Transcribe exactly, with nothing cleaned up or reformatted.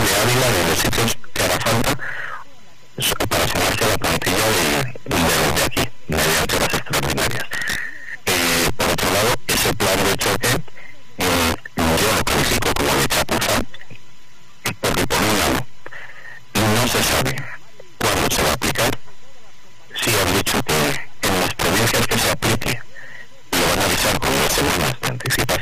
de Ávila, de los sitios que hará falta para sumarse a la plantilla de, de los de aquí, mediante horas extraordinarias. Eh, por otro lado, ese plan de choque eh, yo lo califico como de chapuza, porque por un lado no se sabe cuándo se va a aplicar. Sí han dicho que en las provincias que se aplique lo van a avisar con dos semanas de anticipación.